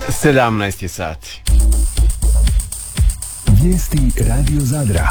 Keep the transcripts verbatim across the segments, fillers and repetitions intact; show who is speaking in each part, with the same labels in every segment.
Speaker 1: sedamnaest je sati.
Speaker 2: Vijesti Radio Zadra.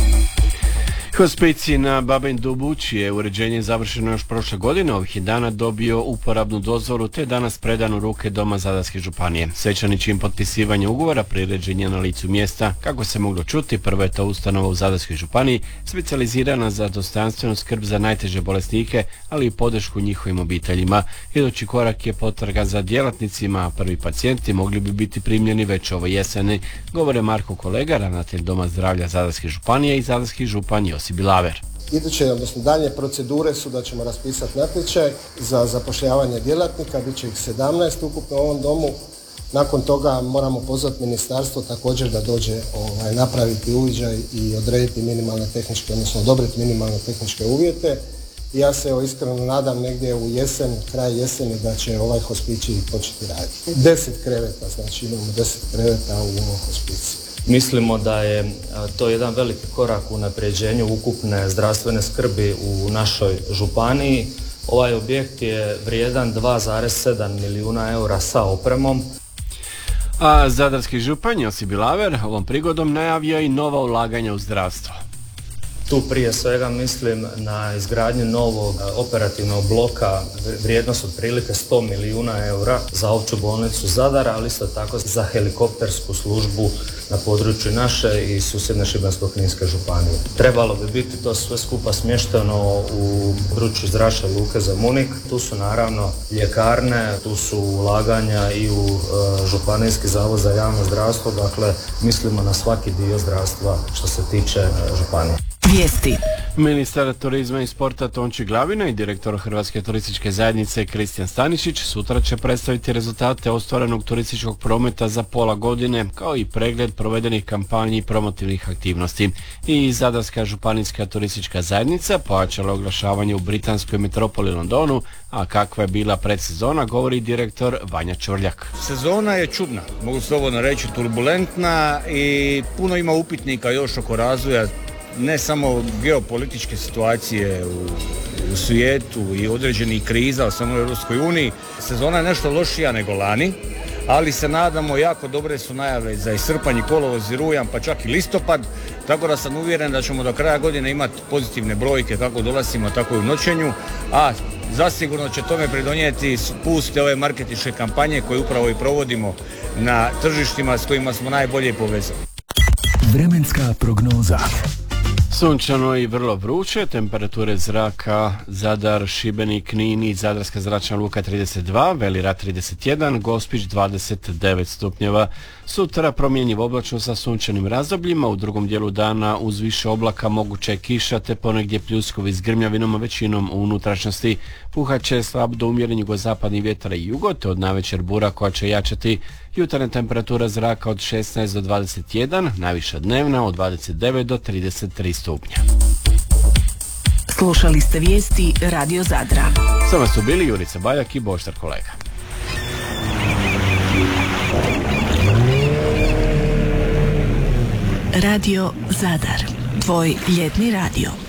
Speaker 1: Hospicij na Babin Dubu, čije uređenje završeno još prošle godine, ovih je dana dobio uporabnu dozvolu te danas predan u ruke Doma Zadarske županije. Svečani čin potpisivanja ugovora priređen je na licu mjesta. Kako se moglo čuti, prva je to ustanova u Zadarskoj županiji specijalizirana za dostojanstvenu skrb za najteže bolesnike, ali i podršku njihovim obiteljima. Idući korak je potraga za djelatnicima, a prvi pacijenti mogli bi biti primljeni već ovoj jeseni, govore Marko Kolega, ravnatelj Doma zdravlja Zadarske županije i Zadarski župan Josip Bilaver.
Speaker 3: Iduće, odnosno dalje procedure su da ćemo raspisati natječaj za zapošljavanje djelatnika, bit će ih sedamnaest ukupno u ovom domu. Nakon toga moramo pozvati ministarstvo također da dođe ovaj, napraviti uviđaj i odrediti minimalne tehničke, odnosno odobriti minimalne tehničke uvjete. I ja se evo, iskreno nadam negdje u jesen, kraj jeseni da će ovaj hospicij početi raditi. Deset kreveta, znači imamo deset kreveta u ovom hospiciju.
Speaker 4: Mislimo da je to jedan veliki korak u unapređenju ukupne zdravstvene skrbi u našoj županiji. Ovaj objekt je vrijedan dva zarez sedam milijuna eura sa opremom.
Speaker 1: A zadarski župan Josip Bilaver ovom prigodom najavio i nova ulaganja u zdravstvo.
Speaker 4: Tu prije svega mislim na izgradnju novog operativnog bloka, vrijednost otprilike sto milijuna eura za opću bolnicu Zadar, ali isto tako za helikoptersku službu na području naše i susjedne Šibensko-kninske županije. Trebalo bi biti to sve skupa smješteno u području zračne luke Zemunik. Tu su naravno ljekarne, tu su ulaganja i u e, Županijski zavod za javno zdravstvo, dakle mislimo na svaki dio zdravstva što se tiče e, županije.
Speaker 2: Vijesti.
Speaker 1: Ministar turizma i sporta Tonči Glavina i direktor Hrvatske turističke zajednice Kristijan Stanišić sutra će predstaviti rezultate ostvarenog turističkog prometa za pola godine, kao i pregled provedenih kampanji i promotivnih aktivnosti. I Zadarska županijska turistička zajednica pojačala oglašavanje u britanskoj metropoli Londonu, a kakva je bila predsezona, govori direktor Vanja Čvrljak.
Speaker 5: Sezona je čudna, mogu slobodno reći turbulentna i puno ima upitnika još oko razvoja ne samo geopolitičke situacije u, u svijetu i određenih kriza, samo u Europskoj uniji. Sezona je nešto lošija nego lani, ali se nadamo, jako dobre su najave za i srpanj, i kolovoz, i rujan, pa čak i listopad, tako da sam uvjeren da ćemo do kraja godine imati pozitivne brojke kako u dolascima, tako i u noćenju, a zasigurno će tome pridonijeti spust ove marketinške kampanje koje upravo i provodimo na tržištima s kojima smo najbolje povezani.
Speaker 2: Vremenska prognoza.
Speaker 1: Sunčano i vrlo vruće, temperature zraka Zadar, Šibenik, Knin i Zadarska zračna luka trideset dva, Veli Rat trideset jedan, Gospić dvadeset devet stupnjeva. Sutra promjenjivo oblačno sa sunčanim razdobljima, u drugom dijelu dana uz više oblaka moguće kiša te ponegdje pljuskovi s grmljavinom, većinom u unutrašnjosti. Puhat će slab do umjeren jugozapadni vjetar i jugo, te od navečer bura koja će jačati. Jutarnja temperatura zraka od šesnaest do dvadeset jedan, najviša dnevna od dvadeset devet do trideset tri stupnja.
Speaker 2: Slušali ste vijesti Radio Zadra.
Speaker 1: Sama su bili Jurica Baljak i Boštar Kolega.
Speaker 2: Radio Zadar, tvoj ljetni radio.